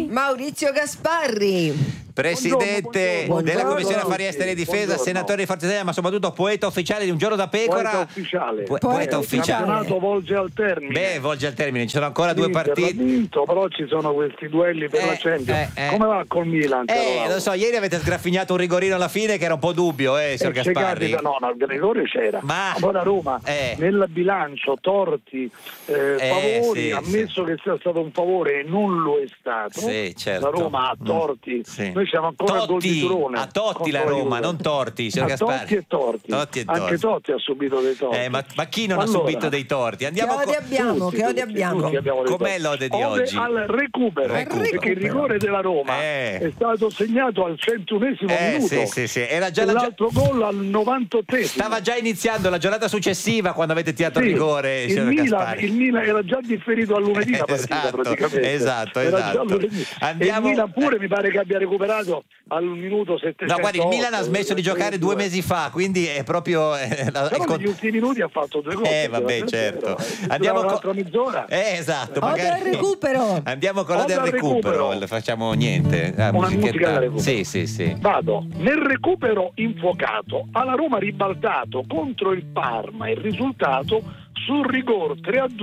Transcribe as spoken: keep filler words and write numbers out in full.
Maurizio Gasparri. Presidente Buongiorno, della buongiorno. Commissione Affari Esteri e Difesa, Buongiorno. senatore di Forza Italia, ma soprattutto poeta ufficiale di Un Giorno da Pecora. Poeta ufficiale. Po- Poeta poeta ufficiale. ufficiale. Il campionato volge al termine. Beh, volge al termine, ci sono ancora due L'Inter partite. l'ha vinto, però ci sono questi duelli per Eh, la Champions. eh, eh. Come va col Milan? caro Eh, Lauro? lo so, ieri avete sgraffignato un rigorino alla fine che era un po' dubbio, eh, signor Eh, c'è Gasparri. capita, no, no, il rigore c'era. Ma- poi la Roma Eh. nel bilancio torti, eh, Eh, favori, sì, ammesso che sia stato un favore e non lo è stato. Sì, certo. La Roma ha torti. Mm, sì. Noi siamo ancora a gol di Totti, Turone. a Totti la contro Roma, Juve. non Torti, signor A Gasparri. Totti e torti. Totti e Anche torti. Totti ha subito dei torti. Eh, ma, ma chi non Allora, ha subito dei torti? Andiamo Che ode co- abbiamo? tutti, che ode tutti, abbiamo? tutti abbiamo dei Com'è torti. l'ode di Ode oggi? al recupero, Recupero. perché il rigore della Roma Eh. è stato segnato al centunesimo Eh, minuto. sì, sì, sì. Era già e la gio- l'altro gol al novantottesimo. Stava già iniziando la giornata successiva quando avete tirato il Sì, rigore, il signor Milan, Gasparri. il Milan era già differito a lunedì la partita, Esatto, praticamente. esatto, Era esatto. già lunedì. Andiamo- E il Milan pure mi pare che abbia recuperato al minuto settecento. No, guardi, il Milan ha smesso di giocare due mesi fa, quindi è proprio eh, la- Però il con- negli ultimi minuti ha fatto due gol. Eh, vabbè, certo. Andiamo Andiamo con co- un'altra mezz'ora. Eh, esatto, Ode magari al recupero. andiamo con la Ode del al recupero, recupero. le facciamo niente. La Una musichetta. musica da recupero. Sì, sì, sì. Vado, nel recupero infuocato, alla Roma ribaltato contro il Parma, il risultato sul rigore tre a due